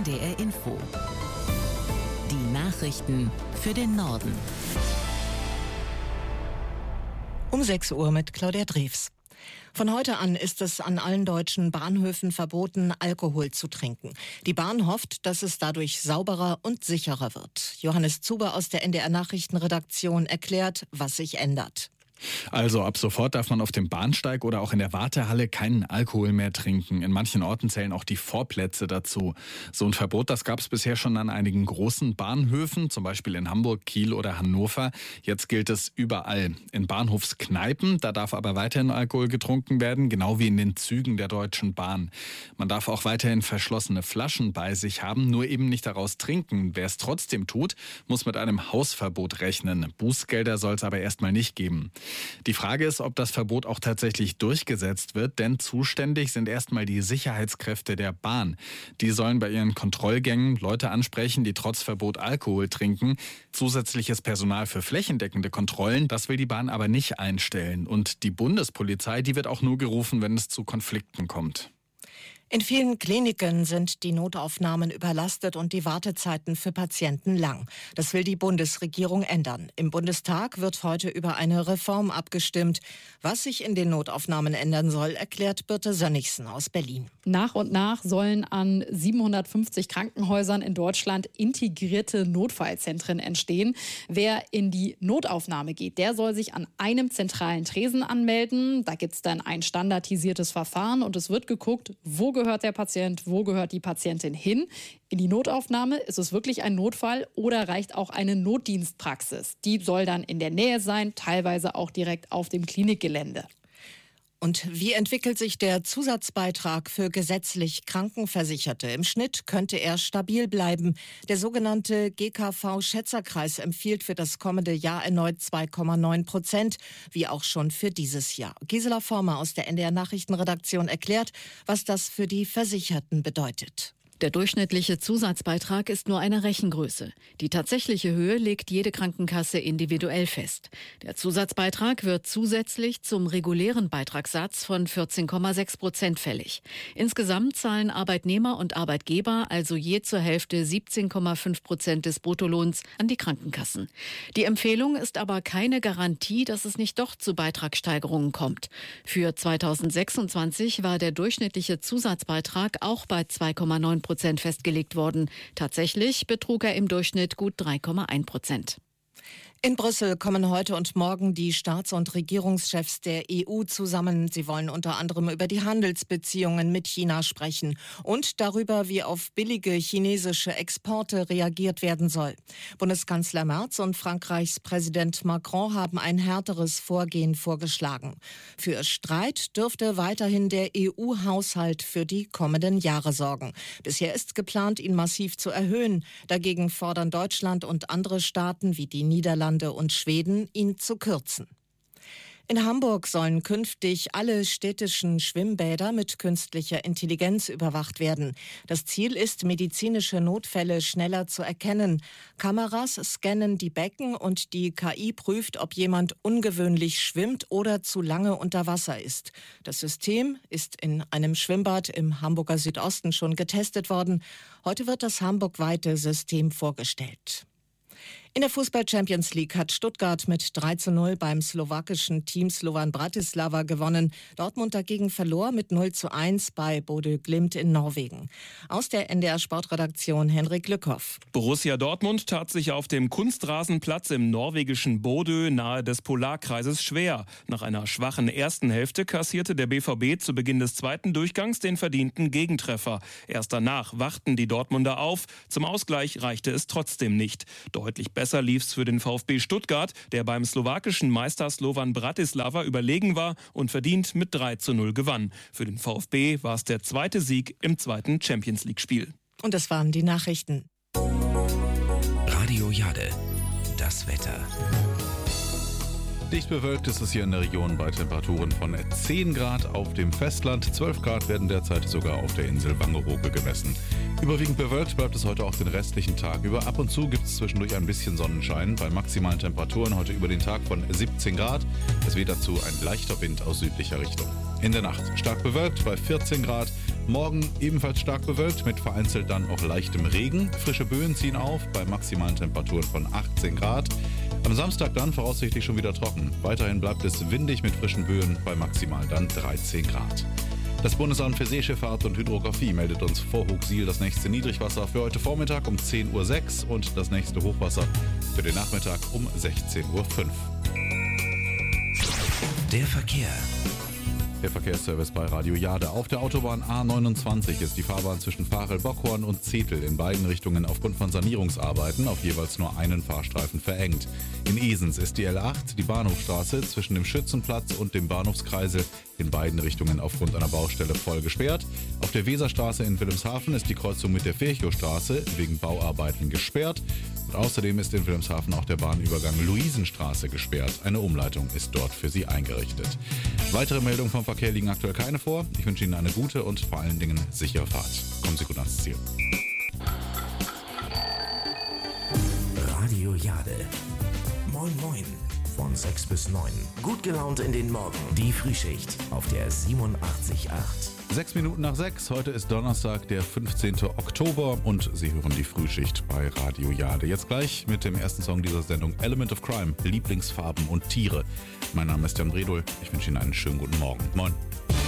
NDR Info. Die Nachrichten für den Norden. Um 6 Uhr mit Claudia Drews. Von heute an ist es an allen deutschen Bahnhöfen verboten, Alkohol zu trinken. Die Bahn hofft, dass es dadurch sauberer und sicherer wird. Johannes Zuber aus der NDR Nachrichtenredaktion erklärt, was sich ändert. Also ab sofort darf man auf dem Bahnsteig oder auch in der Wartehalle keinen Alkohol mehr trinken. In manchen Orten zählen auch die Vorplätze dazu. So ein Verbot, das gab es bisher schon an einigen großen Bahnhöfen, zum Beispiel in Hamburg, Kiel oder Hannover. Jetzt gilt es überall. In Bahnhofskneipen, da darf aber weiterhin Alkohol getrunken werden, genau wie in den Zügen der Deutschen Bahn. Man darf auch weiterhin verschlossene Flaschen bei sich haben, nur eben nicht daraus trinken. Wer es trotzdem tut, muss mit einem Hausverbot rechnen. Bußgelder soll es aber erstmal nicht geben. Die Frage ist, ob das Verbot auch tatsächlich durchgesetzt wird, denn zuständig sind erstmal die Sicherheitskräfte der Bahn. Die sollen bei ihren Kontrollgängen Leute ansprechen, die trotz Verbot Alkohol trinken. Zusätzliches Personal für flächendeckende Kontrollen, das will die Bahn aber nicht einstellen. Und die Bundespolizei, die wird auch nur gerufen, wenn es zu Konflikten kommt. In vielen Kliniken sind die Notaufnahmen überlastet und die Wartezeiten für Patienten lang. Das will die Bundesregierung ändern. Im Bundestag wird heute über eine Reform abgestimmt. Was sich in den Notaufnahmen ändern soll, erklärt Birte Sönnigsen aus Berlin. Nach und nach sollen an 750 Krankenhäusern in Deutschland integrierte Notfallzentren entstehen. Wer in die Notaufnahme geht, der soll sich an einem zentralen Tresen anmelden. Da gibt es dann ein standardisiertes Verfahren und es wird geguckt, wo gehört der Patient, wo gehört die Patientin hin? In die Notaufnahme, ist es wirklich ein Notfall oder reicht auch eine Notdienstpraxis? Die soll dann in der Nähe sein, teilweise auch direkt auf dem Klinikgelände. Und wie entwickelt sich der Zusatzbeitrag für gesetzlich Krankenversicherte? Im Schnitt könnte er stabil bleiben. Der sogenannte GKV-Schätzerkreis empfiehlt für das kommende Jahr erneut 2,9%, wie auch schon für dieses Jahr. Gisela Former aus der NDR Nachrichtenredaktion erklärt, was das für die Versicherten bedeutet. Der durchschnittliche Zusatzbeitrag ist nur eine Rechengröße. Die tatsächliche Höhe legt jede Krankenkasse individuell fest. Der Zusatzbeitrag wird zusätzlich zum regulären Beitragssatz von 14,6% fällig. Insgesamt zahlen Arbeitnehmer und Arbeitgeber also je zur Hälfte 17,5% des Bruttolohns an die Krankenkassen. Die Empfehlung ist aber keine Garantie, dass es nicht doch zu Beitragssteigerungen kommt. Für 2026 war der durchschnittliche Zusatzbeitrag auch bei 2,9% festgelegt worden. Tatsächlich betrug er im Durchschnitt gut 3,1%. In Brüssel kommen heute und morgen die Staats- und Regierungschefs der EU zusammen. Sie wollen unter anderem über die Handelsbeziehungen mit China sprechen und darüber, wie auf billige chinesische Exporte reagiert werden soll. Bundeskanzler Merz und Frankreichs Präsident Macron haben ein härteres Vorgehen vorgeschlagen. Für Streit dürfte weiterhin der EU-Haushalt für die kommenden Jahre sorgen. Bisher ist geplant, ihn massiv zu erhöhen. Dagegen fordern Deutschland und andere Staaten wie die Niederlande und Schweden, ihn zu kürzen. In Hamburg sollen künftig alle städtischen Schwimmbäder mit künstlicher Intelligenz überwacht werden. Das Ziel ist, medizinische Notfälle schneller zu erkennen. Kameras scannen die Becken und die KI prüft, ob jemand ungewöhnlich schwimmt oder zu lange unter Wasser ist. Das System ist in einem Schwimmbad im Hamburger Südosten schon getestet worden. Heute wird das hamburgweite System vorgestellt. In der Fußball-Champions League hat Stuttgart mit 3:0 beim slowakischen Team Slovan Bratislava gewonnen. Dortmund dagegen verlor mit 0:1 bei Bodø Glimt in Norwegen. Aus der NDR Sportredaktion Henrik Lückhoff. Borussia Dortmund tat sich auf dem Kunstrasenplatz im norwegischen Bodø nahe des Polarkreises schwer. Nach einer schwachen ersten Hälfte kassierte der BVB zu Beginn des zweiten Durchgangs den verdienten Gegentreffer. Erst danach wachten die Dortmunder auf. Zum Ausgleich reichte es trotzdem nicht. Deutlich besser lief's für den VfB Stuttgart, der beim slowakischen Meister Slovan Bratislava überlegen war und verdient mit 3:0 gewann. Für den VfB war es der zweite Sieg im zweiten Champions-League-Spiel. Und das waren die Nachrichten. Radio Jade, das Wetter. Dicht bewölkt ist es hier in der Region bei Temperaturen von 10 Grad auf dem Festland. 12 Grad werden derzeit sogar auf der Insel Wangerooge gemessen. Überwiegend bewölkt bleibt es heute auch den restlichen Tag über. Ab und zu gibt es zwischendurch ein bisschen Sonnenschein. Bei maximalen Temperaturen heute über den Tag von 17 Grad. Es weht dazu ein leichter Wind aus südlicher Richtung. In der Nacht stark bewölkt bei 14 Grad. Morgen ebenfalls stark bewölkt mit vereinzelt dann auch leichtem Regen. Frische Böen ziehen auf bei maximalen Temperaturen von 18 Grad. Am Samstag dann voraussichtlich schon wieder trocken. Weiterhin bleibt es windig mit frischen Böen bei maximal dann 13 Grad. Das Bundesamt für Seeschifffahrt und Hydrographie meldet uns vor Hooghsiel das nächste Niedrigwasser für heute Vormittag um 10.06 Uhr und das nächste Hochwasser für den Nachmittag um 16.05 Uhr. Der Verkehr. Der Verkehrsservice bei Radio Jade. Auf der Autobahn A29 ist die Fahrbahn zwischen Varel-Bockhorn und Zetel in beiden Richtungen aufgrund von Sanierungsarbeiten auf jeweils nur einen Fahrstreifen verengt. In Esens ist die L8, die Bahnhofstraße, zwischen dem Schützenplatz und dem Bahnhofskreisel in beiden Richtungen aufgrund einer Baustelle voll gesperrt. Auf der Weserstraße in Wilhelmshaven ist die Kreuzung mit der Virchowstraße wegen Bauarbeiten gesperrt. Und außerdem ist in Wilhelmshaven auch der Bahnübergang Luisenstraße gesperrt. Eine Umleitung ist dort für Sie eingerichtet. Weitere Meldungen vom Verkehr liegen aktuell keine vor. Ich wünsche Ihnen eine gute und vor allen Dingen sichere Fahrt. Kommen Sie gut ans Ziel. Radio Jade. Moin Moin. Von 6 bis 9. Gut gelaunt in den Morgen. Die Frühschicht auf der 87.8. 6 Minuten nach 6. Heute ist Donnerstag, der 15. Oktober und Sie hören die Frühschicht bei Radio Jade. Jetzt gleich mit dem ersten Song dieser Sendung, Element of Crime, Lieblingsfarben und Tiere. Mein Name ist Jan Bredol. Ich wünsche Ihnen einen schönen guten Morgen. Moin.